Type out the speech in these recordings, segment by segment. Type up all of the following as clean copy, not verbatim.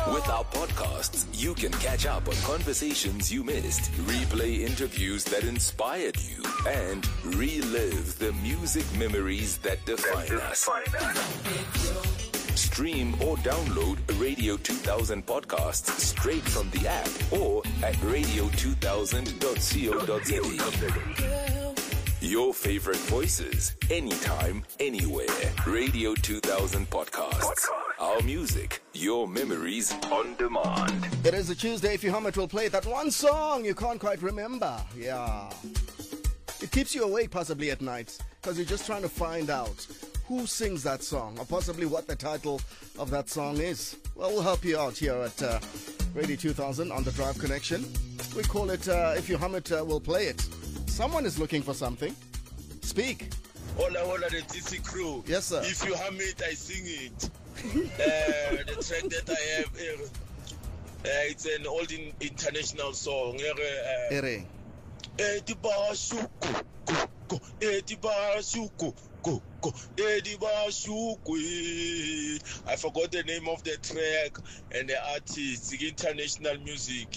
With our podcasts, you can catch up on conversations you missed, replay interviews that inspired you, and relive the music memories that define us. Stream or download Radio 2000 podcasts straight from the app or at radio2000.co.za. Your favorite voices, anytime, anywhere. Radio 2000 podcasts. Our music, your memories on demand. It is a Tuesday. If you hum it, will play that one song you can't quite remember. Yeah. It keeps you awake possibly at night because you're just trying to find out who sings that song, or possibly what the title of that song is. Well, we'll help you out here at Radio 2000 on the Drive Connection. We call it, If You Hum It, We'll Play It. Someone is looking for something. Speak. Hola, the TC crew. Yes, sir. If you hum it, I sing it. The track that I have here, it's an old international song. I forgot the name of the track and the artist. It's international music.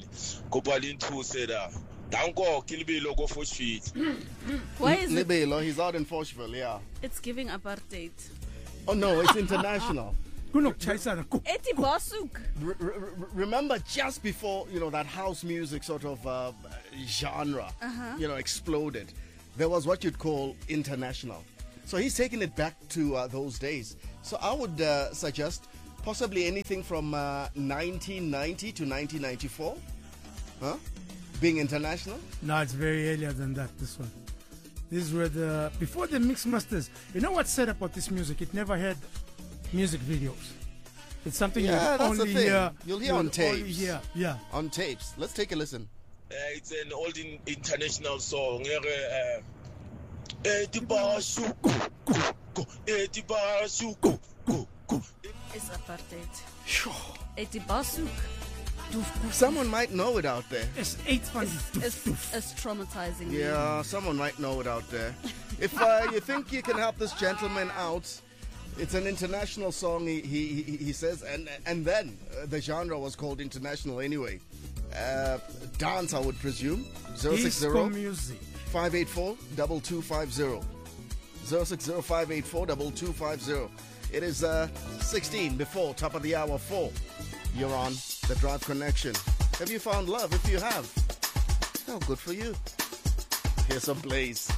Danko, Kilbilo, go for street. Why is it? Libelo, he's out in Foshville, yeah. It's giving apartheid. Oh no, it's international. Eti Basuk. Remember, just before that house music sort of genre, exploded, there was what you'd call international. So he's taking it back to those days. So I would suggest possibly anything from 1990 to 1994, being international. No, it's very earlier than that. This one. These were before the mix masters. You know what's sad about this music? It never had music videos. It's something you only hear. You'll hear on tapes. Yeah. On tapes. Let's take a listen. It's an old international song. It's apartheid. Eti Basuk. Someone might know it out there. It's 800. It's traumatizing. Yeah, someone might know it out there. If you think you can help this gentleman out, it's an international song, he says, and then the genre was called international anyway. Dance, I would presume. 060 music. 584-2250. 060-584-2250. It is 16 before top of the hour 4. You're on the Drive Connection. Have you found love? If you have, oh, good for you. Here's some Blaze.